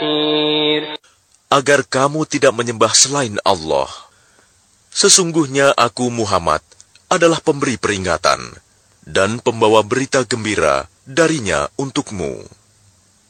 بشير. Agar kamu tidak menyembah selain Allah. Sesungguhnya aku Muhammad adalah pemberi peringatan dan pembawa berita gembira darinya untukmu.